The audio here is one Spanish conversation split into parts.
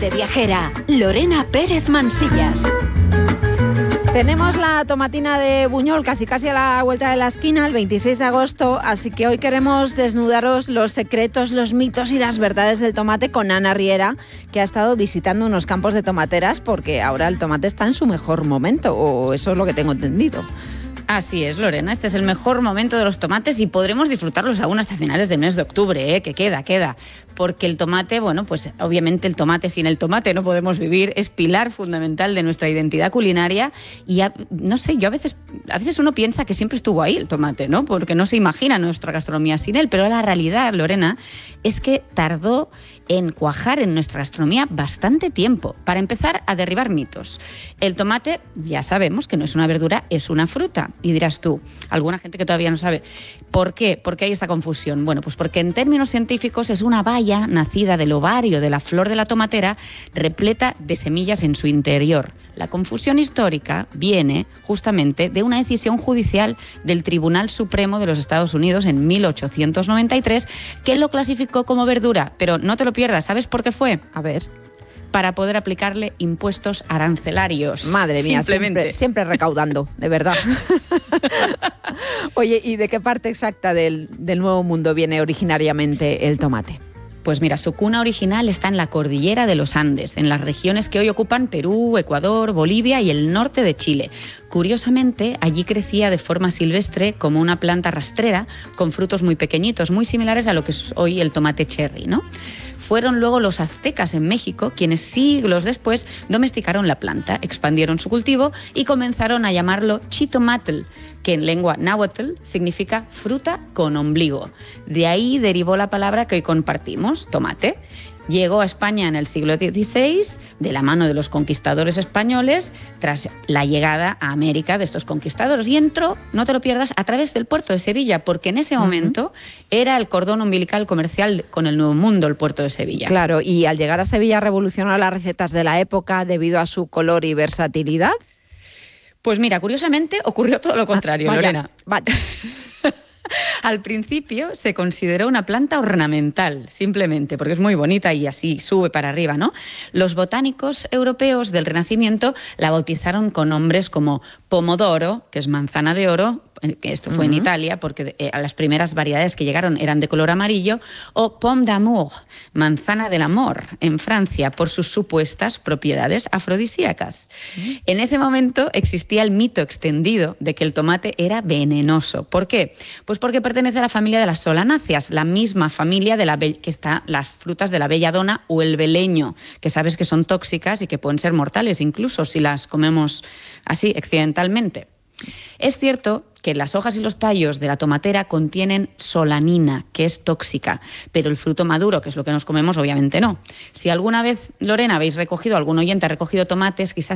Mente Viajera, Lorena Pérez Mansillas. Tenemos la tomatina de Buñol casi a la vuelta de la esquina, el 26 de agosto, así que hoy queremos desnudaros los secretos, los mitos y las verdades del tomate con Ana Riera, que ha estado visitando unos campos de tomateras porque ahora el tomate está en su mejor momento, o eso es lo que tengo entendido. Así es, Lorena, este es el mejor momento de los tomates y podremos disfrutarlos aún hasta finales del mes de octubre, que queda. Porque el tomate, bueno, pues obviamente el tomate, sin el tomate no podemos vivir, es pilar fundamental de nuestra identidad culinaria y no sé, a veces uno piensa que siempre estuvo ahí el tomate, ¿no? Porque no se imagina nuestra gastronomía sin él, pero la realidad, Lorena, es que tardó en cuajar en nuestra gastronomía bastante tiempo. Para empezar, a derribar mitos. El tomate, ya sabemos que no es una verdura, es una fruta. Y dirás tú, alguna gente que todavía no sabe, ¿por qué? ¿Por qué hay esta confusión? Bueno, pues porque en términos científicos es una baya nacida del ovario de la flor de la tomatera repleta de semillas en su interior. La confusión histórica viene justamente de una decisión judicial del Tribunal Supremo de los Estados Unidos en 1893 que lo clasificó como verdura. Pero no te lo pierdas, ¿sabes por qué fue? A ver. Para poder aplicarle impuestos arancelarios. Madre mía, siempre recaudando, de verdad. Oye, ¿y de qué parte exacta del Nuevo Mundo viene originariamente el tomate? Pues mira, su cuna original está en la cordillera de los Andes, en las regiones que hoy ocupan Perú, Ecuador, Bolivia y el norte de Chile. Curiosamente, allí crecía de forma silvestre como una planta rastrera con frutos muy pequeñitos, muy similares a lo que es hoy el tomate cherry, ¿no? Fueron luego los aztecas en México quienes siglos después domesticaron la planta, expandieron su cultivo y comenzaron a llamarlo chitomatl, que en lengua náhuatl significa fruta con ombligo. De ahí derivó la palabra que hoy compartimos, tomate. Llegó a España en el siglo XVI de la mano de los conquistadores españoles tras la llegada a América de estos conquistadores y entró, no te lo pierdas, a través del puerto de Sevilla, porque en ese momento era el cordón umbilical comercial con el Nuevo Mundo, el puerto de Sevilla. Claro, y al llegar a Sevilla revolucionó las recetas de la época debido a su color y versatilidad. Pues mira, curiosamente ocurrió todo lo contrario, vaya, Lorena. Vaya. Al principio se consideró una planta ornamental, simplemente, porque es muy bonita y así sube para arriba, ¿no? Los botánicos europeos del Renacimiento la bautizaron con nombres como pomodoro, que es manzana de oro, que esto fue en Italia, porque a las primeras variedades que llegaron eran de color amarillo, o pomme d'amour, manzana del amor, en Francia, por sus supuestas propiedades afrodisíacas. En ese momento existía el mito extendido de que el tomate era venenoso. ¿Por qué? Pues porque pertenece a la familia de las solanáceas, la misma familia de que está las frutas de la belladona o el beleño, que sabes que son tóxicas y que pueden ser mortales incluso si las comemos así accidentalmente. Es cierto que las hojas y los tallos de la tomatera contienen solanina, que es tóxica, pero el fruto maduro, que es lo que nos comemos, obviamente no. Si alguna vez, Lorena, algún oyente ha recogido tomates, quizás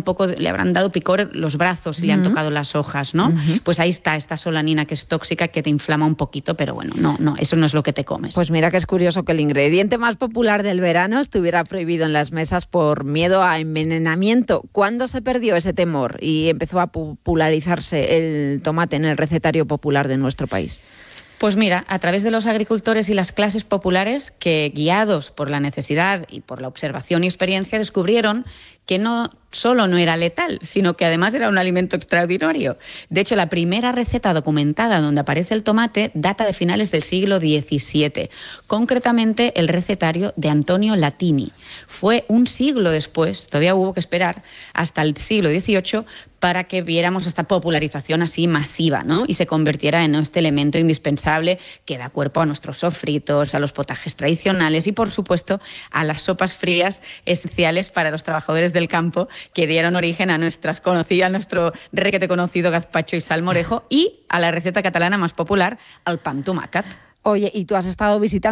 le habrán dado picor los brazos y le han tocado las hojas, ¿no? Pues ahí está esta solanina que es tóxica, que te inflama un poquito, pero bueno, no, eso no es lo que te comes. Pues mira que es curioso que el ingrediente más popular del verano estuviera prohibido en las mesas por miedo a envenenamiento. ¿Cuándo se perdió ese temor y empezó a popularizarse el tomate en el recetario popular de nuestro país? Pues mira, a través de los agricultores y las clases populares que, guiados por la necesidad y por la observación y experiencia, descubrieron que no solo no era letal, sino que además era un alimento extraordinario. De hecho, la primera receta documentada donde aparece el tomate data de finales del siglo XVII, concretamente el recetario de Antonio Latini. Fue un siglo después, todavía hubo que esperar hasta el siglo XVIII para que viéramos esta popularización así masiva, ¿no? Y se convirtiera en este elemento indispensable que da cuerpo a nuestros sofritos, a los potajes tradicionales y, por supuesto, a las sopas frías esenciales para los trabajadores del campo que dieron origen a nuestro requete conocido gazpacho y salmorejo y a la receta catalana más popular, el pa amb tomàquet. Oye, ¿y tú has estado visitando